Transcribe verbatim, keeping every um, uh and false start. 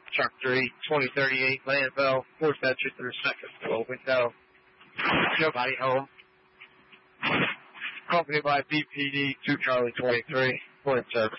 Truck three, twenty thirty-eight, Landville, fourth entry through second floor window. Nobody home. Accompanied by B P D two Charlie twenty-three, for service.